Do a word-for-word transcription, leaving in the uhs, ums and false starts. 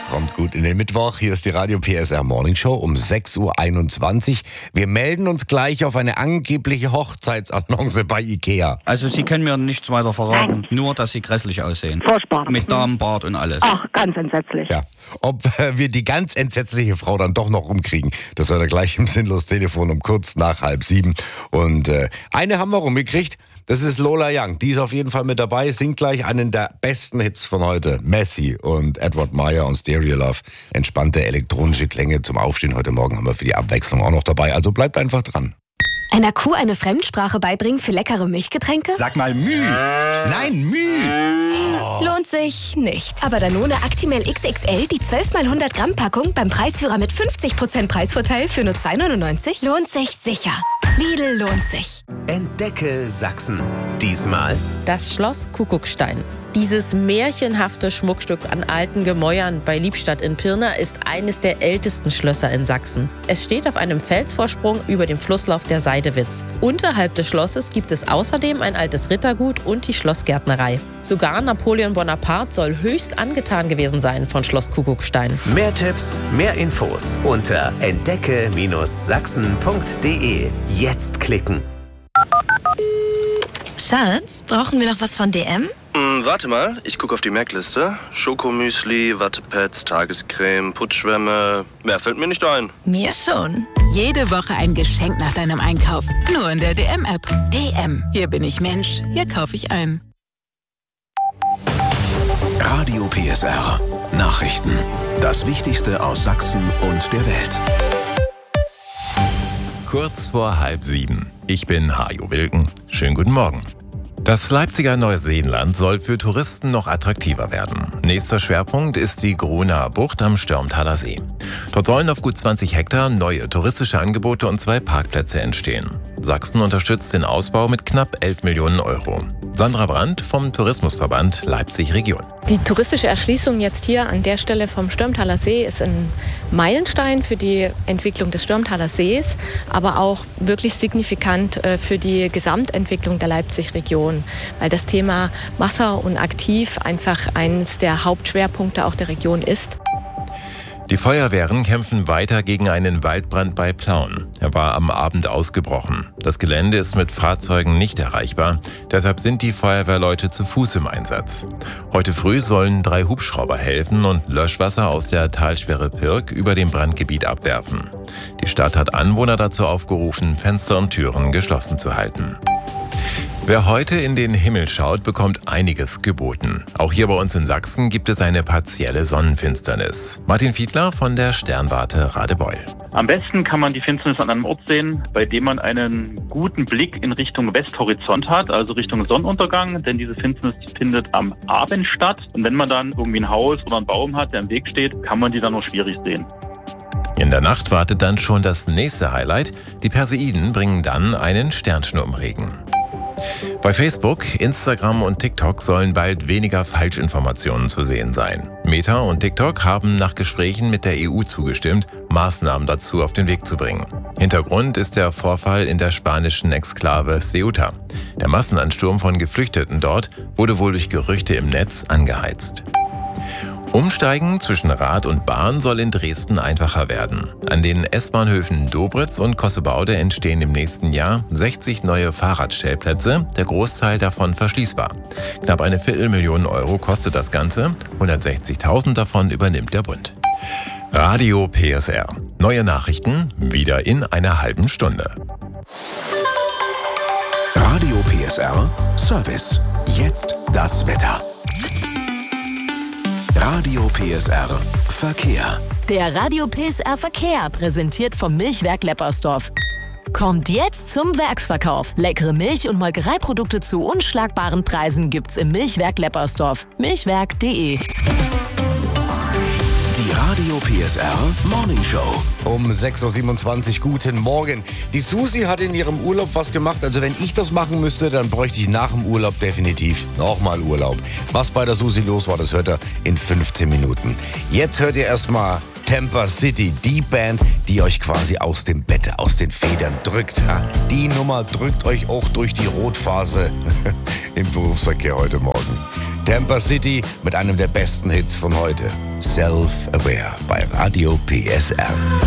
Kommt gut in den Mittwoch. Hier ist die Radio P S R Morning Show um sechs Uhr einundzwanzig. Wir melden uns gleich auf eine angebliche Hochzeitsannonce bei Ikea. Also Sie können mir nichts weiter verraten, nur dass Sie grässlich aussehen. Furchtbar. Mit Damenbart und alles. Ach, ganz entsetzlich. Ja. Ob äh, wir die ganz entsetzliche Frau dann doch noch rumkriegen, das hört er gleich im Sinnlos-Telefon um kurz nach halb sieben. Und äh, eine haben wir rumgekriegt. Das ist Lola Young. Die ist auf jeden Fall mit dabei, singt gleich einen der besten Hits von heute. Messi und Edward Meyer und Stereo Love. Entspannte elektronische Klänge zum Aufstehen heute Morgen haben wir für die Abwechslung auch noch dabei. Also bleibt einfach dran. Einer Kuh eine Fremdsprache beibringen für leckere Milchgetränke? Sag mal Müh. Nein, Müh. Oh. Lohnt sich nicht. Aber Danone Actimel X X L, die zwölf mal hundert Gramm Packung beim Preisführer mit fünfzig Prozent Preisvorteil für nur zwei neunundneunzig, lohnt sich sicher. Lidl lohnt sich. Entdecke Sachsen. Diesmal das Schloss Kuckuckstein. Dieses märchenhafte Schmuckstück an alten Gemäuern bei Liebstadt in Pirna ist eines der ältesten Schlösser in Sachsen. Es steht auf einem Felsvorsprung über dem Flusslauf der Seidewitz. Unterhalb des Schlosses gibt es außerdem ein altes Rittergut und die Schlossgärtnerei. Sogar Napoleon Bonaparte soll höchst angetan gewesen sein von Schloss Kuckuckstein. Mehr Tipps, mehr Infos unter entdecke Sachsen punkt de. Jetzt klicken. Schatz, brauchen wir noch was von D M? Hm, warte mal, ich gucke auf die Merkliste. Schokomüsli, Wattepads, Tagescreme, Putzschwämme. Mehr fällt mir nicht ein. Mir schon. Jede Woche ein Geschenk nach deinem Einkauf. Nur in der D M-App. D M. Hier bin ich Mensch. Hier kaufe ich ein. Radio P S R. Nachrichten. Das Wichtigste aus Sachsen und der Welt. Kurz vor halb sieben. Ich bin Hajo Wilken. Schönen guten Morgen. Das Leipziger Neuseenland soll für Touristen noch attraktiver werden. Nächster Schwerpunkt ist die Gruner Bucht am Störmtaler See. Dort sollen auf gut zwanzig Hektar neue touristische Angebote und zwei Parkplätze entstehen. Sachsen unterstützt den Ausbau mit knapp elf Millionen Euro. Sandra Brandt vom Tourismusverband Leipzig Region. Die touristische Erschließung jetzt hier an der Stelle vom Störmtaler See ist ein Meilenstein für die Entwicklung des Störmtaler Sees, aber auch wirklich signifikant für die Gesamtentwicklung der Leipzig-Region, weil das Thema Wasser und Aktiv einfach eines der Hauptschwerpunkte auch der Region ist. Die Feuerwehren kämpfen weiter gegen einen Waldbrand bei Plauen. Er war am Abend ausgebrochen. Das Gelände ist mit Fahrzeugen nicht erreichbar. Deshalb sind die Feuerwehrleute zu Fuß im Einsatz. Heute früh sollen drei Hubschrauber helfen und Löschwasser aus der Talsperre Pirk über dem Brandgebiet abwerfen. Die Stadt hat Anwohner dazu aufgerufen, Fenster und Türen geschlossen zu halten. Wer heute in den Himmel schaut, bekommt einiges geboten. Auch hier bei uns in Sachsen gibt es eine partielle Sonnenfinsternis. Martin Fiedler von der Sternwarte Radebeul. Am besten kann man die Finsternis an einem Ort sehen, bei dem man einen guten Blick in Richtung Westhorizont hat, also Richtung Sonnenuntergang, denn diese Finsternis findet am Abend statt. Und wenn man dann irgendwie ein Haus oder einen Baum hat, der im Weg steht, kann man die dann nur schwierig sehen. In der Nacht wartet dann schon das nächste Highlight. Die Perseiden bringen dann einen Sternschnurregen. Bei Facebook, Instagram und TikTok sollen bald weniger Falschinformationen zu sehen sein. Meta und TikTok haben nach Gesprächen mit der E U zugestimmt, Maßnahmen dazu auf den Weg zu bringen. Hintergrund ist der Vorfall in der spanischen Exklave Ceuta. Der Massenansturm von Geflüchteten dort wurde wohl durch Gerüchte im Netz angeheizt. Umsteigen zwischen Rad und Bahn soll in Dresden einfacher werden. An den S-Bahnhöfen Dobritz und Kossebaude entstehen im nächsten Jahr sechzig neue Fahrradstellplätze, der Großteil davon verschließbar. Knapp eine Viertelmillion Euro kostet das Ganze, hundertsechzigtausend davon übernimmt der Bund. Radio P S R. Neue Nachrichten wieder in einer halben Stunde. Radio P S R Service. Jetzt das Wetter. Radio P S R Verkehr. Der Radio P S R Verkehr, präsentiert vom Milchwerk Leppersdorf. Kommt jetzt zum Werksverkauf. Leckere Milch- und Molkereiprodukte zu unschlagbaren Preisen gibt's im Milchwerk Leppersdorf. milchwerk punkt de. Die Radio P S R Morning Show. Um sechs Uhr siebenundzwanzig, guten Morgen. Die Susi hat in ihrem Urlaub was gemacht. Also wenn ich das machen müsste, dann bräuchte ich nach dem Urlaub definitiv nochmal Urlaub. Was bei der Susi los war, das hört ihr in fünfzehn Minuten. Jetzt hört ihr erstmal Temper City, die Band, die euch quasi aus dem Bett, aus den Federn drückt. Die Nummer drückt euch auch durch die Rotphase im Berufsverkehr heute Morgen. Tampa City mit einem der besten Hits von heute. Self-Aware bei Radio P S R.